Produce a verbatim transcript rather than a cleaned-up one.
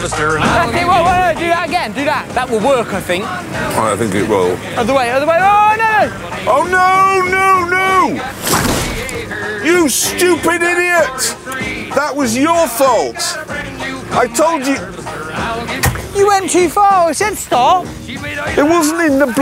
Alistair. That's it, whoa, whoa, do that again, do that. That will work, I think. I think it will. Other way, other way, oh no! Oh no, no, no! You stupid idiot! That was your fault. I told you. You went too far, I said stop. It wasn't in the